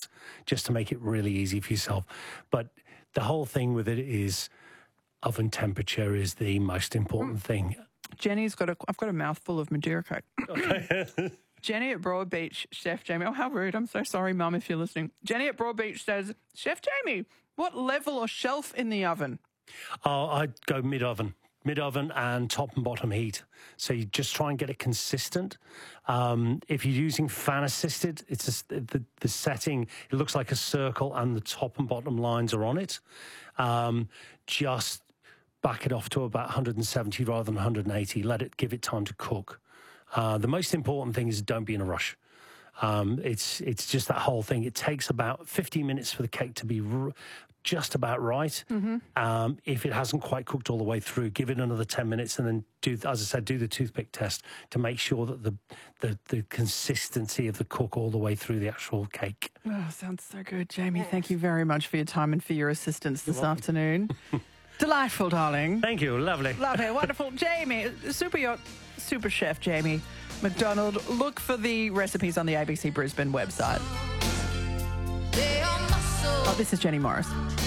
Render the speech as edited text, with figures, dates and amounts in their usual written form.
test just to make it really easy for yourself. But the whole thing with it is oven temperature is the most important thing. Jenny's I've got a mouthful of Madeira cake. Okay. Jenny at Broadbeach, Chef Jamie. Oh, how rude. I'm so sorry, Mum, if you're listening. Jenny at Broadbeach says, Chef Jamie, what level or shelf in the oven? Oh, I'd go mid-oven and top and bottom heat. So you just try and get it consistent. If you're using fan-assisted, it's just, the setting, it looks like a circle and the top and bottom lines are on it. Just back it off to about 170 rather than 180. Give it time to cook. The most important thing is don't be in a rush. It's just that whole thing. It takes about 15 minutes for the cake to be just about right. If it hasn't quite cooked all the way through, give it another 10 minutes and then do the toothpick test to make sure that the consistency of the cook all the way through the actual cake. Oh, sounds so good, Jamie. Thank you very much for your time and for your assistance this afternoon. Delightful, darling. Thank you. Lovely. Lovely. Wonderful. Jamie, super chef Jamie McDonald. Look for the recipes on the ABC Brisbane website. Oh, this is Jenny Morris.